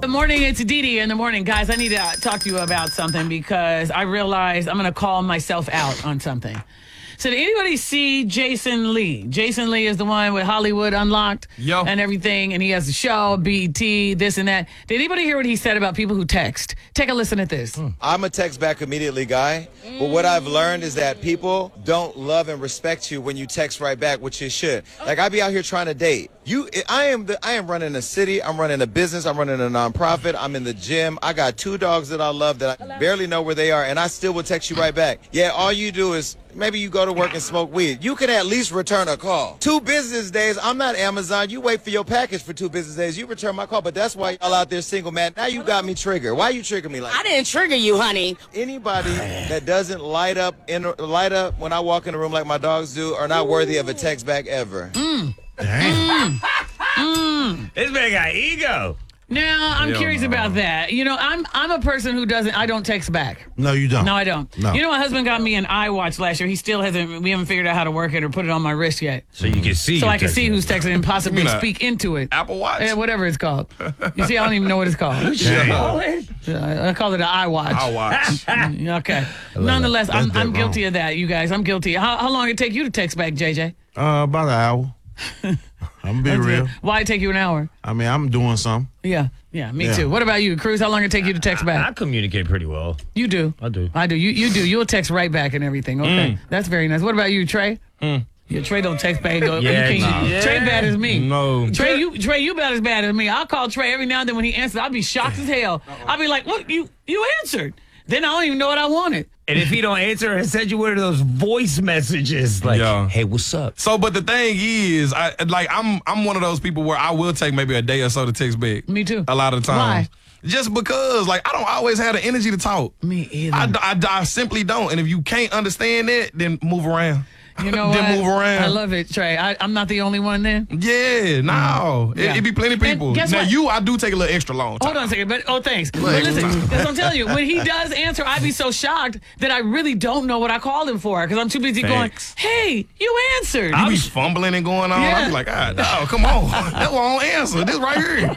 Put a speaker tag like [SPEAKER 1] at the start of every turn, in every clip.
[SPEAKER 1] Good morning, it's Dee Dee in the morning. Guys, I need to talk to you about something because I realized I'm going to call myself out on something. So did anybody see Jason Lee? Jason Lee is the one with Hollywood Unlocked and everything, and he has a show, BET, this and that. Did anybody hear what he said about people who text? Take a listen at this.
[SPEAKER 2] I'm a text back immediately guy, but what I've learned is that people don't love and respect you when you text right back, which you should. Like, I be out here trying to date. I am running a city, I'm running a business, I'm running a nonprofit, I'm in the gym. I got 2 dogs that I love that I barely know where they are, and I still will text you right back. Yeah, all you do is maybe you go to work and smoke weed. You can at least return a call. 2 business days, I'm not Amazon. You wait for your package for 2 business days, you return my call. But that's why y'all out there single, man. Now you got me triggered. Why you trigger me like that?
[SPEAKER 3] I didn't trigger you, honey.
[SPEAKER 2] Anybody that doesn't light up when I walk in the room like my dogs do are not worthy of a text back ever.
[SPEAKER 4] This man got ego.
[SPEAKER 1] Now, I'm curious about that. You know, I'm a person who I don't text back.
[SPEAKER 5] No, you don't.
[SPEAKER 1] No, I don't.
[SPEAKER 5] No.
[SPEAKER 1] You know, my husband got me an iWatch last year. He still we haven't figured out how to work it or put it on my wrist yet.
[SPEAKER 4] So you can see.
[SPEAKER 1] So I can see who's texting and possibly speak into it.
[SPEAKER 6] Apple Watch?
[SPEAKER 1] Yeah, whatever it's called. You see, I don't even know what it's called. I call it an iWatch.
[SPEAKER 6] iWatch.
[SPEAKER 1] Okay. Nonetheless, I'm guilty of that, you guys. I'm guilty. How long did it take you to text back, JJ?
[SPEAKER 5] About an hour. I'm gonna be real.
[SPEAKER 1] Why it take you an hour?
[SPEAKER 5] I mean, I'm doing something.
[SPEAKER 1] Yeah, me too. What about you, Cruz? How long did it take you to text back?
[SPEAKER 4] I communicate pretty well.
[SPEAKER 1] You do?
[SPEAKER 4] I do.
[SPEAKER 1] You do. You'll text right back and everything. Okay. That's very nice. What about you, Trey? Yeah, Trey don't text back. Trey bad as me.
[SPEAKER 5] No.
[SPEAKER 1] Trey, you about as bad as me. I'll call Trey every now and then when he answers. I'll be shocked as hell. I'll be like, what? You answered. Then I don't even know what I wanted.
[SPEAKER 4] And if he don't answer, I send you one of those voice messages like, "Hey, what's up?"
[SPEAKER 6] So, but the thing is, I'm one of those people where I will take maybe a day or so to text back.
[SPEAKER 1] Me too.
[SPEAKER 6] A lot of the times.
[SPEAKER 1] Why?
[SPEAKER 6] Just because, I don't always have the energy to talk.
[SPEAKER 1] Me either.
[SPEAKER 6] I simply don't. And if you can't understand that, then move around.
[SPEAKER 1] You know
[SPEAKER 6] then
[SPEAKER 1] what?
[SPEAKER 6] move around.
[SPEAKER 1] I love it, Trey. I'm not the only one then.
[SPEAKER 6] Yeah, no.
[SPEAKER 1] Yeah.
[SPEAKER 6] It be plenty of people.
[SPEAKER 1] And guess
[SPEAKER 6] Now,
[SPEAKER 1] what?
[SPEAKER 6] I do take a little extra long time.
[SPEAKER 1] Hold on a second, thanks. But listen, that's what I'm telling you. When he does answer, I be so shocked that I really don't know what I called him for because I'm too busy going, hey, you answered.
[SPEAKER 6] You be fumbling and going on.
[SPEAKER 1] Yeah.
[SPEAKER 6] I be like, no, come on. That won't answer. This right here.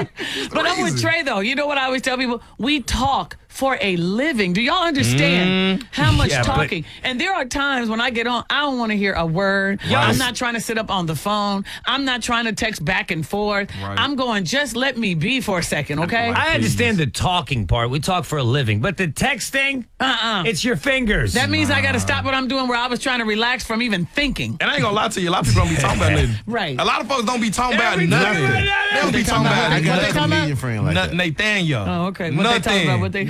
[SPEAKER 1] But I'm with Trey, though. You know what I always tell people? We talk for a living. Do y'all understand how much talking? And there are times when I get on, I don't want to hear a word. I'm not trying to sit up on the phone. I'm not trying to text back and forth.
[SPEAKER 6] Right.
[SPEAKER 1] I'm going, just let me be for a second, okay?
[SPEAKER 4] I understand the talking part. We talk for a living. But the texting, it's your fingers.
[SPEAKER 1] That means I got to stop what I'm doing where I was trying to relax from even thinking.
[SPEAKER 6] And I ain't gonna lie to you, a lot of people don't be talking about nothing.
[SPEAKER 1] Right.
[SPEAKER 6] A lot of folks don't be talking about nothing. They don't be talking about
[SPEAKER 5] I got
[SPEAKER 1] they
[SPEAKER 5] a
[SPEAKER 1] talking about?
[SPEAKER 5] comedian friend like that.
[SPEAKER 6] Nathaniel.
[SPEAKER 1] Oh, okay. What they talking about? What they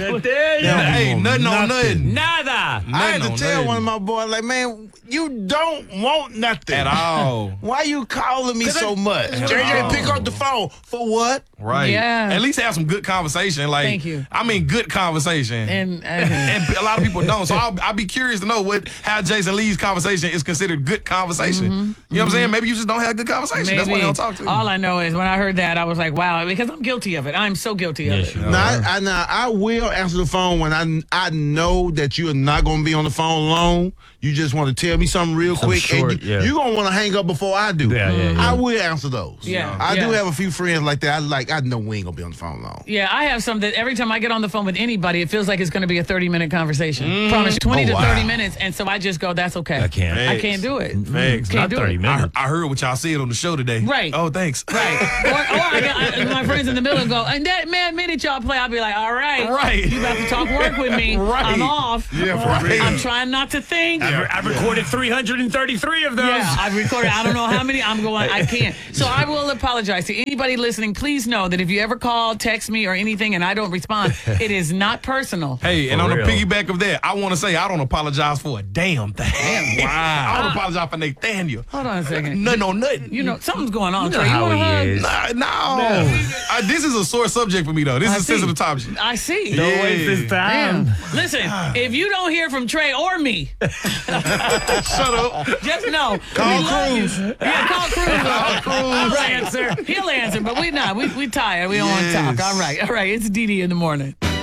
[SPEAKER 6] Hey, nothing on nothing.
[SPEAKER 4] Nada.
[SPEAKER 5] I had to
[SPEAKER 6] on
[SPEAKER 5] tell
[SPEAKER 6] nothing.
[SPEAKER 5] one of my boys, like, man, you don't want nothing.
[SPEAKER 6] At all.
[SPEAKER 5] Why you calling me so much? JJ, pick up the phone. For what?
[SPEAKER 6] Right.
[SPEAKER 1] Yeah.
[SPEAKER 6] At least have some good conversation.
[SPEAKER 1] Thank you.
[SPEAKER 6] I mean, good conversation.
[SPEAKER 1] And
[SPEAKER 6] And a lot of people don't. So I'll be curious to know how Jason Lee's conversation is considered good conversation. You know what I'm saying? Maybe you just don't have good conversation. That's why they don't talk to you.
[SPEAKER 1] All I know is when I heard that, I was like, wow, because I'm guilty of it. I'm so guilty of it.
[SPEAKER 5] Now, I will answer the phone when I know that you are not going to be on the phone long. You just want to tell me something real quick.
[SPEAKER 4] short,
[SPEAKER 5] and you're going to want to hang up before I do.
[SPEAKER 4] Yeah.
[SPEAKER 5] I will answer those.
[SPEAKER 1] Yeah.
[SPEAKER 5] I do have a few friends like that. I know we ain't going to be on the phone long.
[SPEAKER 1] Yeah, I have some that every time I get on the phone with anybody, it feels like it's going to be a 30-minute conversation. Promise, 20 to 30 minutes. And so I just go, that's okay.
[SPEAKER 4] I can't.
[SPEAKER 1] I can't do it.
[SPEAKER 6] Thanks.
[SPEAKER 1] Can't
[SPEAKER 4] Not
[SPEAKER 1] do
[SPEAKER 4] 30
[SPEAKER 1] it.
[SPEAKER 4] minutes.
[SPEAKER 6] I heard what y'all said on the show today.
[SPEAKER 1] Right.
[SPEAKER 6] Oh, thanks.
[SPEAKER 1] Right. Or my friends in the middle go, and that minute y'all play, I'll be like, all right.
[SPEAKER 6] Right.
[SPEAKER 1] You about to talk work with me.
[SPEAKER 6] Right.
[SPEAKER 1] I'm off.
[SPEAKER 5] Yeah, for real.
[SPEAKER 1] I'm trying not to think.
[SPEAKER 4] I've recorded 333 of those.
[SPEAKER 1] Yeah, I've recorded. I don't know how many. I'm going. I can't. So I will apologize to anybody listening. Please know that if you ever call, text me, or anything, and I don't respond, it is not personal.
[SPEAKER 6] Hey, and
[SPEAKER 4] For
[SPEAKER 6] on the
[SPEAKER 4] real.
[SPEAKER 6] piggyback of that, I want to say I don't apologize for a damn thing. Wow. I don't apologize for Nathaniel.
[SPEAKER 1] Hold on a second.
[SPEAKER 6] Nothing on nothing.
[SPEAKER 1] You know something's going on.
[SPEAKER 4] You know
[SPEAKER 1] Trey.
[SPEAKER 4] how
[SPEAKER 1] wanna hug?
[SPEAKER 4] he is.
[SPEAKER 6] No. This is a sore subject for me, though. This
[SPEAKER 1] I
[SPEAKER 6] is
[SPEAKER 1] see.
[SPEAKER 6] a sensitive topic.
[SPEAKER 1] I see.
[SPEAKER 4] Don't waste this time.
[SPEAKER 1] Damn. Listen, if you don't hear from Trey or me,
[SPEAKER 6] Shut up.
[SPEAKER 1] just know.
[SPEAKER 5] Call
[SPEAKER 1] we love you.
[SPEAKER 5] Cruz.
[SPEAKER 1] Yeah, call Cruz.
[SPEAKER 4] I'll
[SPEAKER 1] Right.
[SPEAKER 4] answer.
[SPEAKER 1] He'll answer, but we not. We tired. We don't want to talk. All right. It's Dee Dee in the morning.